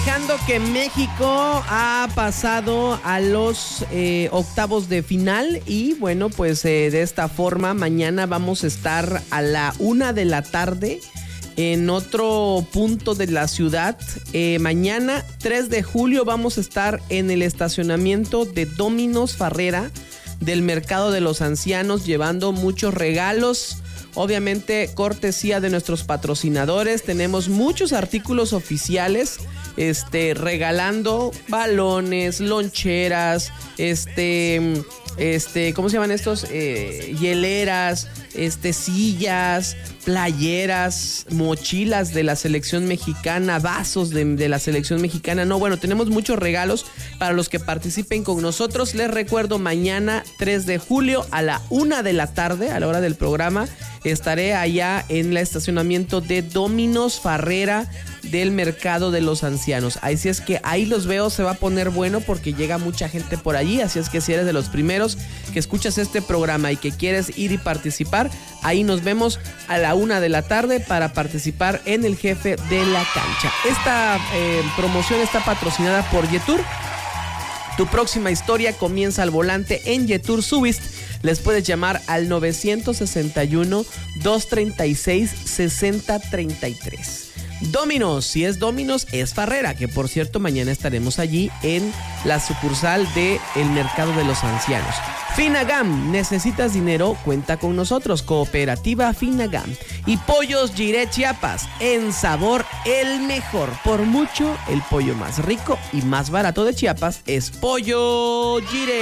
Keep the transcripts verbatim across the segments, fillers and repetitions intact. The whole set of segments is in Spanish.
festejando que México ha pasado a los eh, octavos de final y bueno, pues eh, de esta forma mañana vamos a estar a la una de la tarde en otro punto de la ciudad. Eh, mañana, tres de julio, vamos a estar en el estacionamiento de Domino's Farrera del Mercado de los Ancianos, llevando muchos regalos, obviamente cortesía de nuestros patrocinadores. Tenemos muchos artículos oficiales, este, regalando balones, loncheras, este, este, ¿cómo se llaman estos? Eh, hieleras, este, sillas, playeras, mochilas de la selección mexicana, vasos de, de la selección mexicana. No, bueno, tenemos muchos regalos para los que participen con nosotros. Les recuerdo, mañana tres de julio a la una de la tarde, a la hora del programa, estaré allá en el estacionamiento de Domino's Farrera del Mercado de los Ancianos. Así es que ahí los veo, se va a poner bueno porque llega mucha gente por allí. Así es que si eres de los primeros que escuchas este programa y que quieres ir y participar, ahí nos vemos a la una de la tarde para participar en el Jefe de la Cancha. Esta eh, promoción está patrocinada por Yetur. Tu próxima historia comienza al volante en Yetur Subist. Les puedes llamar al nueve seis uno, dos tres seis, seis cero tres tres. Domino's, si es Domino's, es Farrera, que por cierto mañana estaremos allí en la sucursal de el Mercado de los Ancianos. Finagam, necesitas dinero, cuenta con nosotros. Cooperativa Finagam. Y Pollos Jiré Chiapas, en sabor el mejor, por mucho el pollo más rico y más barato de Chiapas es Pollo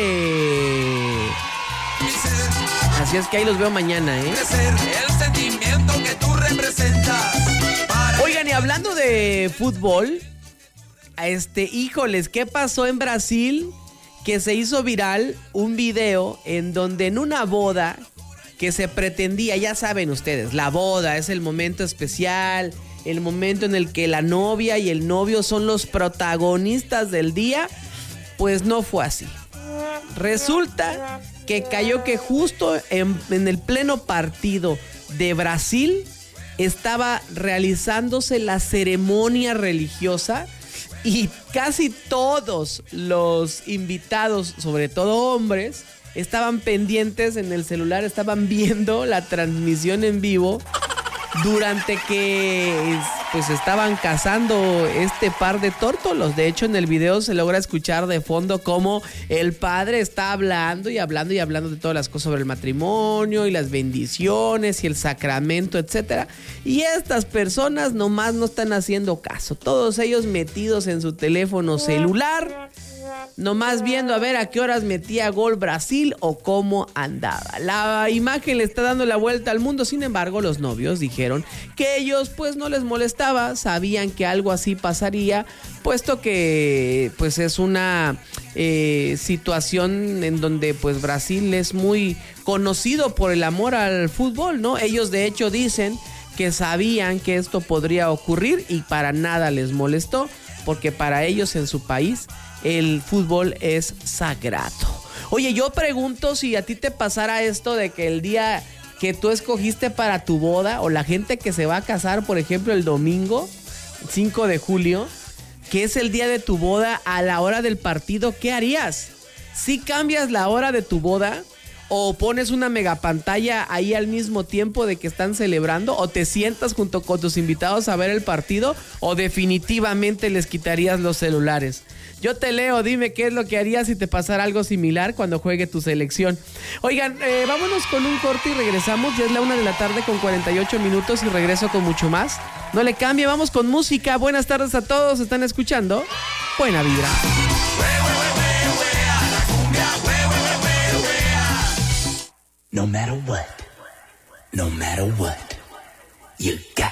Jiré. Así es que ahí los veo mañana, ¿eh? El sentimiento que tú representas. Oigan, y hablando de fútbol, este, híjoles, ¿qué pasó en Brasil? Que se hizo viral un video en donde en una boda que se pretendía, ya saben ustedes, la boda es el momento especial, el momento en el que la novia y el novio son los protagonistas del día, pues no fue así. Resulta que cayó que justo en, en el pleno partido de Brasil estaba realizándose la ceremonia religiosa y casi todos los invitados, sobre todo hombres, estaban pendientes en el celular, estaban viendo la transmisión en vivo durante que pues estaban cazando este par de tórtolos. De hecho, en el video se logra escuchar de fondo cómo el padre está hablando y hablando y hablando de todas las cosas sobre el matrimonio y las bendiciones y el sacramento, etcétera. Y estas personas nomás no están haciendo caso. Todos ellos metidos en su teléfono celular, nomás viendo a ver a qué horas metía gol Brasil o cómo andaba. La imagen le está dando la vuelta al mundo. Sin embargo, los novios dijeron que ellos pues no les molestaba, sabían que algo así pasaría, puesto que pues es una eh, situación en donde pues Brasil es muy conocido por el amor al fútbol, ¿no? Ellos de hecho dicen que sabían que esto podría ocurrir y para nada les molestó, porque para ellos en su país el fútbol es sagrado. Oye, yo pregunto si a ti te pasara esto de que el día que tú escogiste para tu boda, o la gente que se va a casar, por ejemplo, el domingo cinco de julio, que es el día de tu boda, a la hora del partido, ¿qué harías? ¿Sí cambias la hora de tu boda? ¿O pones una megapantalla ahí al mismo tiempo de que están celebrando? ¿O te sientas junto con tus invitados a ver el partido? ¿O definitivamente les quitarías los celulares? Yo te leo, dime qué es lo que harías si te pasara algo similar cuando juegue tu selección. Oigan, eh, vámonos con un corte y regresamos. Ya es la una de la tarde con cuarenta y ocho minutos y regreso con mucho más. No le cambie, vamos con música. Buenas tardes a todos, ¿están escuchando? Buena vibra. No matter what, no matter what, you got